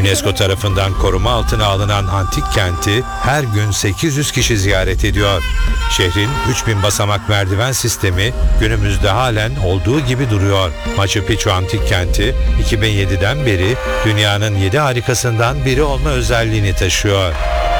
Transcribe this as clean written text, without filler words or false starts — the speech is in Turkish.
UNESCO tarafından koruma altına alınan antik kenti her gün 800 kişi ziyaret ediyor. Şehrin 3000 basamak merdiven sistemi günümüzde halen olduğu gibi duruyor. Machu Picchu antik kenti 2007'den beri dünyanın 7 harikasından biri olma özelliğini taşıyor.